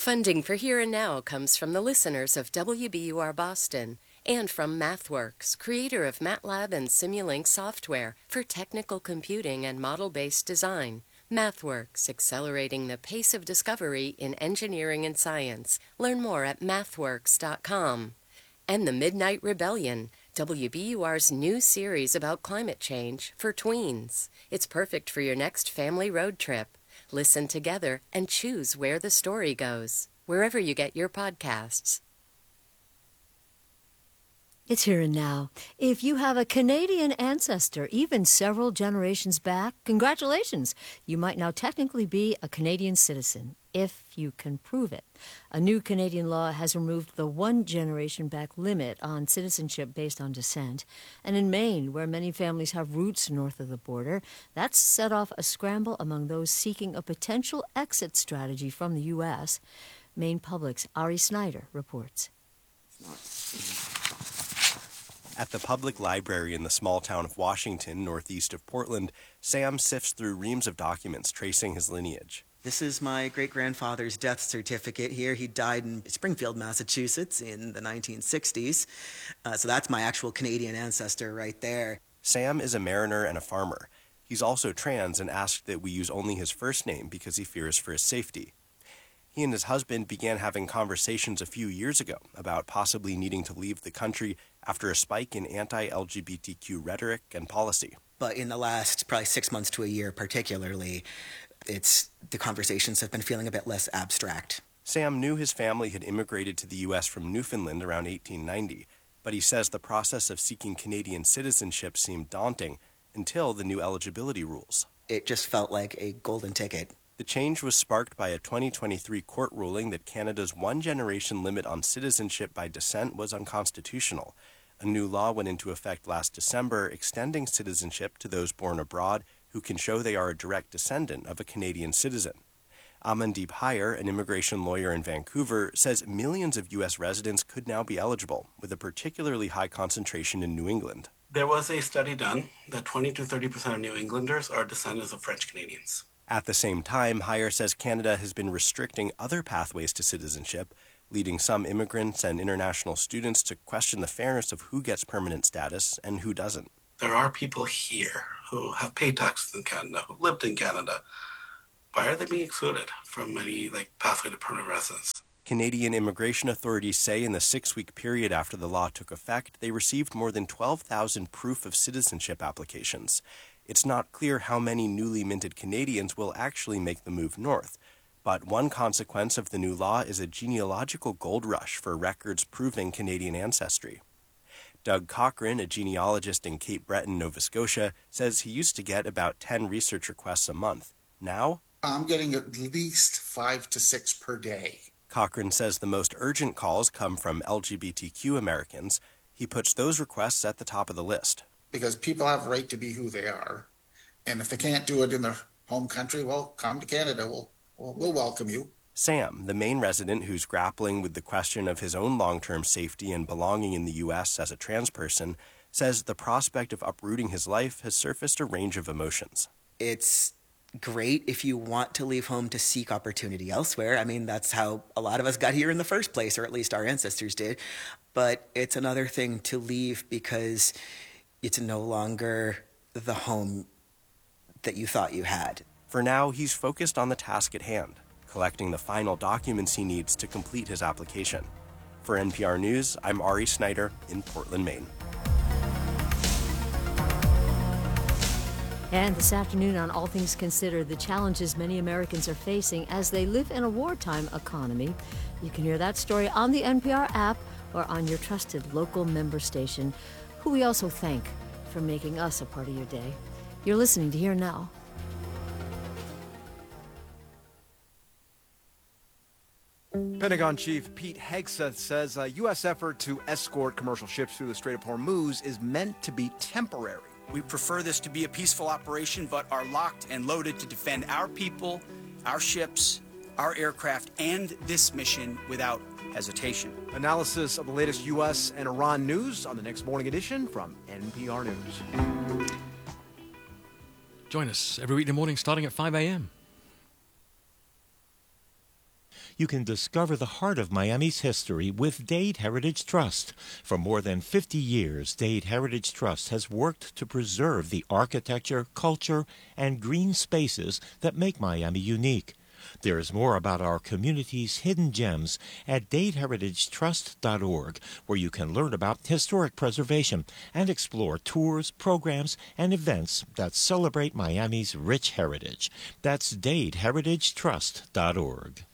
Funding for Here and Now comes from the listeners of WBUR Boston and from MathWorks, creator of MATLAB and Simulink software for technical computing and model-based design. MathWorks, accelerating the pace of discovery in engineering and science. Learn more at mathworks.com. And The Midnight Rebellion, WBUR's new series about climate change for tweens. It's perfect for your next family road trip. Listen together and choose where the story goes, wherever you get your podcasts. It's Here and Now. If you have a Canadian ancestor, even several generations back, congratulations. You might now technically be a Canadian citizen, if you can prove it. A new Canadian law has removed the one generation back limit on citizenship based on descent. And in Maine, where many families have roots north of the border, that's set off a scramble among those seeking a potential exit strategy from the U.S. Maine Public's Ari Snyder reports. At the public library in the small town of Washington, northeast of Portland, Sam sifts through reams of documents tracing his lineage. This is my great-grandfather's death certificate here. He died in Springfield, Massachusetts in the 1960s. So that's my actual Canadian ancestor right there. Sam is a mariner and a farmer. He's also trans and asked that we use only his first name because he fears for his safety. He and his husband began having conversations a few years ago about possibly needing to leave the country after a spike in anti-LGBTQ rhetoric and policy. But in the last probably 6 months to a year particularly, the conversations have been feeling a bit less abstract. Sam knew his family had immigrated to the U.S. from Newfoundland around 1890, but he says the process of seeking Canadian citizenship seemed daunting until the new eligibility rules. It just felt like a golden ticket. The change was sparked by a 2023 court ruling that Canada's one-generation limit on citizenship by descent was unconstitutional. A new law went into effect last December, extending citizenship to those born abroad who can show they are a direct descendant of a Canadian citizen. Amandeep Hire, an immigration lawyer in Vancouver, says millions of U.S. residents could now be eligible, with a particularly high concentration in New England. There was a study done that 20 to 30% of New Englanders are descendants of French Canadians. At the same time, Hire says Canada has been restricting other pathways to citizenship, leading some immigrants and international students to question the fairness of who gets permanent status and who doesn't. There are people here who have paid taxes in Canada, who lived in Canada. Why are they being excluded from any pathway to permanent residence? Canadian immigration authorities say in the 6-week period after the law took effect, they received more than 12,000 proof of citizenship applications. It's not clear how many newly minted Canadians will actually make the move north, but one consequence of the new law is a genealogical gold rush for records proving Canadian ancestry. Doug Cochran, a genealogist in Cape Breton, Nova Scotia, says he used to get about 10 research requests a month. Now, I'm getting at least 5 to 6 per day. Cochran says the most urgent calls come from LGBTQ Americans. He puts those requests at the top of the list. Because people have a right to be who they are. And if they can't do it in their home country, well, come to Canada. We'll welcome you. Sam, the Maine resident who's grappling with the question of his own long-term safety and belonging in the U.S. as a trans person, says the prospect of uprooting his life has surfaced a range of emotions. It's great if you want to leave home to seek opportunity elsewhere. I mean, that's how a lot of us got here in the first place, or at least our ancestors did. But it's another thing to leave because it's no longer the home that you thought you had. For now, he's focused on the task at hand, collecting the final documents he needs to complete his application. For NPR News, I'm Ari Snyder in Portland, Maine. And this afternoon on All Things Considered, the challenges many Americans are facing as they live in a wartime economy. You can hear that story on the NPR app or on your trusted local member station, who we also thank for making us a part of your day. You're listening to Here Now. Pentagon Chief Pete Hegseth says a U.S. effort to escort commercial ships through the Strait of Hormuz is meant to be temporary. We prefer this to be a peaceful operation, but are locked and loaded to defend our people, our ships, our aircraft, and this mission without hesitation. Analysis of the latest U.S. and Iran news on the next morning edition from NPR News. Join us every weekday morning starting at 5 a.m. You can discover the heart of Miami's history with Dade Heritage Trust. For more than 50 years, Dade Heritage Trust has worked to preserve the architecture, culture, and green spaces that make Miami unique. There is more about our community's hidden gems at DadeHeritageTrust.org, where you can learn about historic preservation and explore tours, programs, and events that celebrate Miami's rich heritage. That's DadeHeritageTrust.org.